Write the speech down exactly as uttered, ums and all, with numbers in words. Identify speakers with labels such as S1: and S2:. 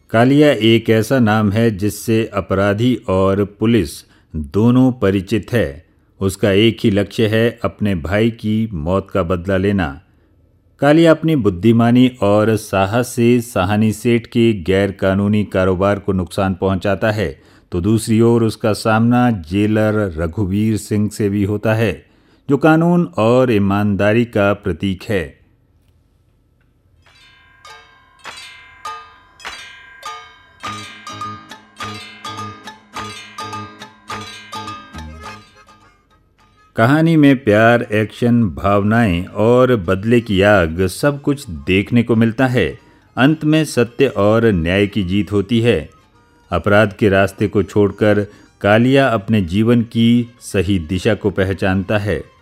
S1: कालिया एक ऐसा नाम है जिससे अपराधी और पुलिस दोनों परिचित है। उसका एक ही लक्ष्य है, अपने भाई की मौत का बदला लेना। कालिया अपनी बुद्धिमानी और साहस से साहनी सेठ के गैर कानूनी कारोबार को नुकसान पहुंचाता है, तो दूसरी ओर उसका सामना जेलर रघुवीर सिंह से भी होता है, जो कानून और ईमानदारी का प्रतीक है। कहानी में प्यार, एक्शन, भावनाएं और बदले की आग सब कुछ देखने को मिलता है। अंत में सत्य और न्याय की जीत होती है। अपराध के रास्ते को छोड़कर कालिया अपने जीवन की सही दिशा को पहचानता है।